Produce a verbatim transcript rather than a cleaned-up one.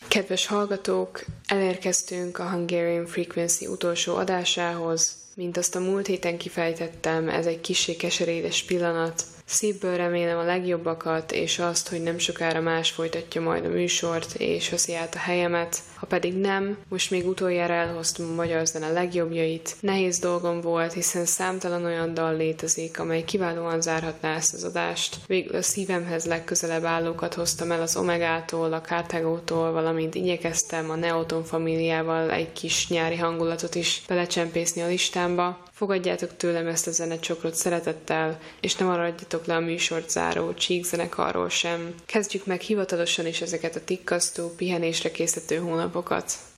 Kedves hallgatók, elérkeztünk a Hungarian Frequency utolsó adásához. Mint azt a múlt héten kifejtettem, ez egy kissé keserédes pillanat. Szívből remélem a legjobbakat, és azt, hogy nem sokára más folytatja majd a műsort, és veszi át a helyemet. Ha pedig nem, most még utoljára elhoztam a magyar zene legjobbjait. Nehéz dolgom volt, hiszen számtalan olyan dal létezik, amely kiválóan zárhatná ezt az adást. Végül a szívemhez legközelebb állókat hoztam el az Omegától, a Cartagótól, valamint igyekeztem a Neoton Familiával egy kis nyári hangulatot is belecsempészni a listámba. Fogadjátok tőlem ezt a zenecsokrot szeretettel, és ne maradjatok le a műsort záró Cheek zenekarról sem. Kezdjük meg hivatalosan is ezeket a tikkasztó, pihenésre készítő hónapokat.